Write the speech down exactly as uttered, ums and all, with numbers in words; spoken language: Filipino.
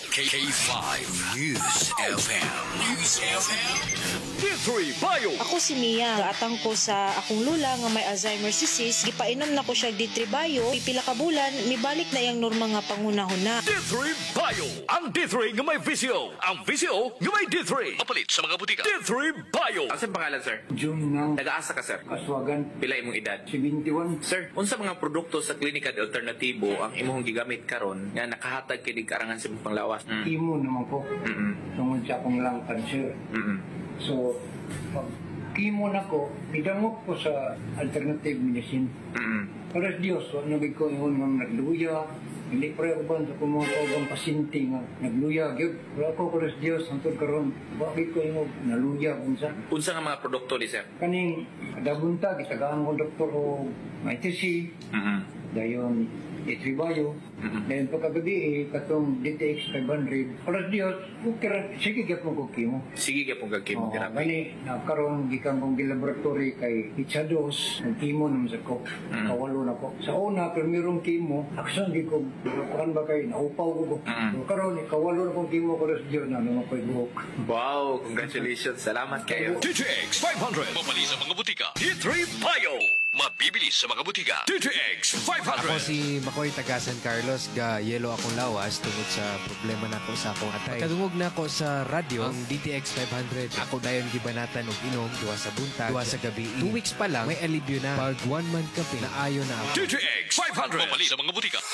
K five News F M. News F M. D three Bio. Ako si Mia, atang ko sa akong lula nga may Alzheimer's disease, gipainom na ko siya D three Bio, pipila ka bulan, mibalik na yang norma nga pangunahon na. D three Bio. Ang D three nga may visio. Ang visio nga may D three. Papalit sa mga butika. D three Bio. Ang saan pangalan, sir? June ng Nag-aasa ka, sir? Aswagan, Pila imong edad? seventy-one. Sir, unsa mga produkto sa klinika de alternatibo ang imong gigamit karon nga nakahatag kini karangan sa imong panglawas? Mm. Imo naman ko. Mm-mm. Tungod sa akong lung cancer. Mm-mm. So, pag chemo na ko, idamot ko sa alternative medicine. Mm-mm. Para Diyos, wag nabig ko yung mga nagluya. Hindi pa rin uban sa kumakaw ang pasyente nga nagluya. Gyud, wala ko para Diyos, hantod karon. Bakit ko yung naluya bunsa? Unsa nga mga produkto ni sir? Kaning kadabunta, gitagaan ko doktor o may T C. Mm-mm. Dayon, itribayo. Mm-mm. Dayon pagkagabi, eh, katong D T X five hundred. Para Diyos, okay, sige gyud mo ko chemo. Sige gyud pong gagkimo Oo, grabe. gani, nakaroon gikan kong gilaboratory kay Hitchados, ng chemo naman sa ko. Mm. Kawalo na ko. Sa una, primerong chemo, aksan di ko, kuhan ba kay, naupaw ko ko. Mm. So, karoon, eh, kawalo na kong chemo ko sa Diyos na naman ko'y buhok. Wow, congratulations. Salamat kayo. D T X five hundred. Papalit sa mga butika. D three Bio. Mabibili sa mga butika. D T X five Ako hundred. si Makoy taga San Carlos, ga yelo akong lawas tungod sa problema nako sa akong atay. Kadungog na ako sa radyo ang D T X five hundred. Ako dayon gibanatan og inom duwa sa buntag, duwa sa gabi. Two weeks pa lang may alibyo na. Pag one month ka na ayo na ako. D T X five hundred. Papalit sa mga butika.